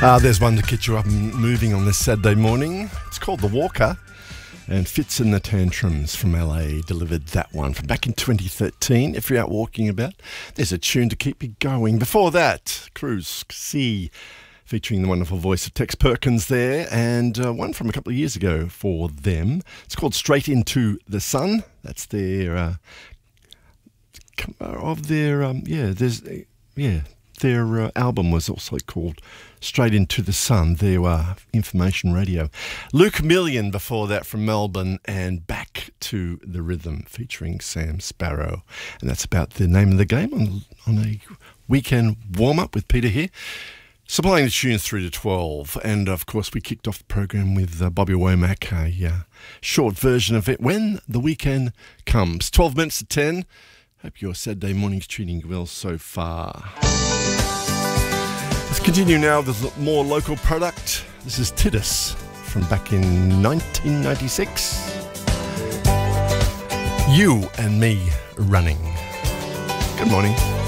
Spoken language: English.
There's one to get you up and moving on this Saturday morning. It's called The Walker, and Fits in the Tantrums from LA delivered that one from back in 2013. If you're out walking about, there's a tune to keep you going. Before that, Cruise C, featuring the wonderful voice of Tex Perkins there, and one from a couple of years ago for them. It's called Straight Into the Sun. That's their their album was also called Straight Into the Sun. There were Information Radio. Luke Million before that from Melbourne, and Back to the Rhythm featuring Sam Sparrow. And that's about the name of the game on a weekend warm-up with Peter here, supplying the tunes 3 to 12. And of course we kicked off the program with Bobby Womack, a short version of it, When the Weekend Comes. 12 minutes to 10. Hope your Saturday morning's treating you well so far. Let's continue now with more local product. This is Titus from back in 1996. You and Me Running. Good morning.